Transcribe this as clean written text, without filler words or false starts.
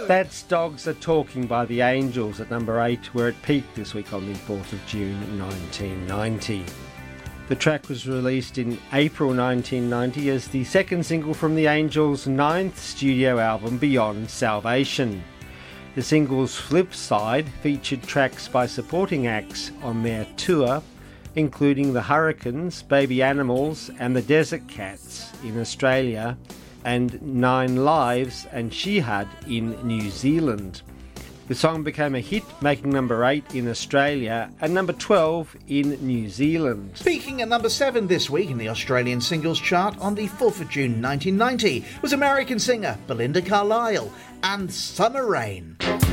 That's Dogs Are Talking by the Angels at number 8, where it peaked this week on the 4th of June 1990. The track was released in April 1990 as the second single from the Angels' 9th studio album Beyond Salvation. The single's flip side featured tracks by supporting acts on their tour, including the Hurricanes, Baby Animals and the Desert Cats in Australia, and Nine Lives and Shihad in New Zealand. The song became a hit, making number 8 in Australia and number 12 in New Zealand. Peaking at number 7 this week in the Australian singles chart on the 4th of June 1990 was American singer Belinda Carlisle and Summer Rain.